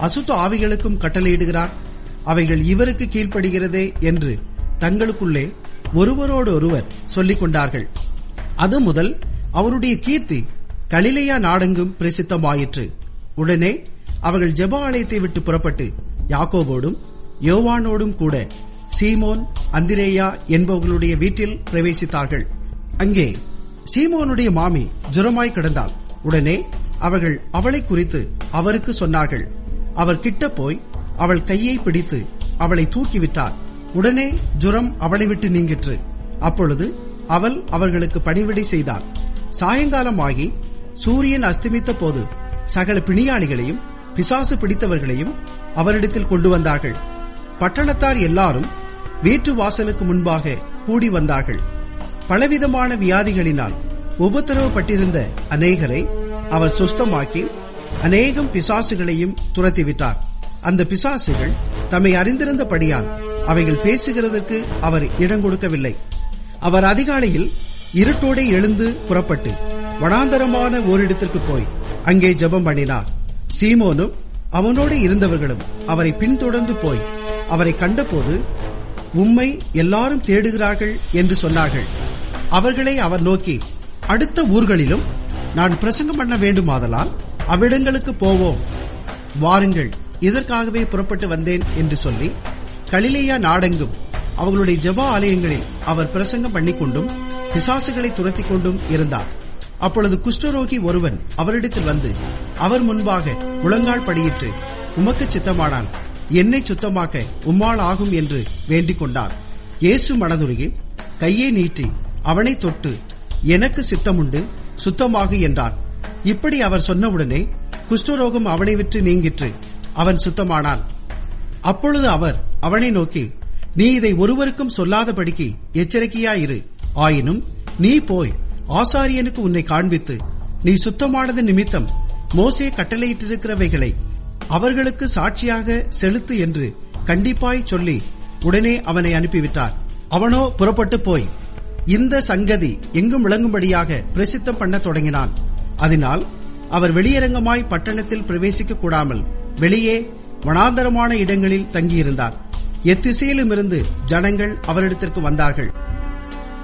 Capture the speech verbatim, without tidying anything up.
அசுத்த ஆவிகளுக்கும் கட்டளையிடுகிறார், அவைகள் இவருக்கு கீழ்ப்படுகிறதே என்று தங்களுக்குள்ளே ஒருவரோடு ஒருவர் சொல்லிக் கொண்டார்கள். அது முதல் அவருடைய கீர்த்தி கலிலேயா நாடெங்கும் பிரசித்தமாயிற்று. உடனே அவர்கள் ஜெப ஆலயத்தை விட்டு புறப்பட்டு யாக்கோபோடும் யோவானோடும் கூட சீமோன், அந்திரேயா என்பவர்களுடைய வீட்டில் பிரவேசித்தார்கள். அங்கே சீமோனுடைய மாமி ஜுரமாய் கிடந்தாள். உடனே அவர்கள் அவளை குறித்து அவருக்கு சொன்னார்கள். அவர் கிட்ட போய் அவள் கையை பிடித்து அவளை தூக்கிவிட்டார். உடனே ஜுரம் அவளை விட்டு நீங்கிற்று. அப்பொழுது அவள் அவர்களுக்கு பணிவிடை செய்தாள். சாயங்காலமாகி சூரியன் அஸ்தமித்த போது சகல பிணியாளிகளையும் பிசாசு பிடித்தவர்களையும் அவரிடத்தில் கொண்டு வந்தார்கள். பட்டணத்தார் எல்லாரும் வீட்டு வாசலுக்கு முன்பாக கூடி வந்தார்கள். பலவிதமான வியாதிகளினால் உபத்திரவப்பட்டிருந்த அநேகரை அவர் சுஸ்தமாக்கி அநேகம் பிசாசுகளையும் துரத்திவிட்டார். அந்த பிசாசுகள் தம்மை அறிந்திருந்தபடியால் அவைகள் பேசுகிறதற்கு அவர் இடம் கொடுக்கவில்லை. அவர் அதிகாலையில் இருட்டோടെ எழுந்து புறப்பட்டு வனாந்தரமான ஓரிடத்திற்கு போய் அங்கே ஜெபம் பண்ணினார். சீமோனும் அவனோடு இருந்தவர்களும் அவரை பின்தொடர்ந்து போய் அவரை கண்டபோது, உம்மை எல்லாரும் தேடுகிறார்கள் என்று சொன்னார்கள். அவர்களை அவர் நோக்கி, அடுத்த ஊர்களிலும் நான் பிரசங்கம் பண்ண வேண்டுமாதலால் அவ்விடங்களுக்கு போவோம், வாருங்கள், இதற்காகவே புறப்பட்டு வந்தேன் என்று சொல்லி கலிலேயா நாடெங்கும் அவர்களுடைய ஜெப ஆலயங்களில் அவர் பிரசங்கம் பண்ணிக்கொண்டும் பிசாசுகளை துரத்திக் கொண்டும் இருந்தார். அப்பொழுது குஷ்டரோகி ஒருவன் அவரிடத்தில் வந்து அவர் முன்பாக முழங்கால் படியிட்டு, உமக்கு சித்தமானால் என்னை சுத்தமாக்க உம்மால் ஆகும் என்று வேண்டிக் கொண்டார். இயேசு மனதுருகி கையை நீட்டி அவனை தொட்டு, எனக்கு சித்தமுண்டு, சுத்தமாகு என்றார். இப்படி அவர் சொன்னவுடனே குஷ்டரோகம் அவனை விட்டு நீங்கிற்று. அவன் சுத்தமானான். அப்பொழுது அவர் அவனை நோக்கி, நீ இதை ஒருவருக்கும் சொல்லாதபடிக்கு எச்சரிக்கையாயிரு. ஆயினும் நீ போய் ஆசாரியனுக்கு உன்னை காண்பித்து, நீ சுத்தமானது நிமித்தம் மோசே கட்டளையிட்டிருக்கிறவைகளை அவர்களுக்கு சாட்சியாக செலுத்து என்று கண்டிப்பாய் சொல்லி உடனே அவனை அனுப்பிவிட்டார். அவனோ புறப்பட்டு போய் இந்த சங்கதி எங்கும் விளங்கும்படியாக பிரசித்தம் பண்ண தொடங்கினான். அதனால் அவர் வெளியரங்கமாய் பட்டணத்தில் பிரவேசிக்க கூடாமல் வெளியே வனாந்தரமான இடங்களில் தங்கியிருந்தார். எத்திசையிலுமிருந்து ஜனங்கள் அவரிடத்திற்கு வந்தார்கள்.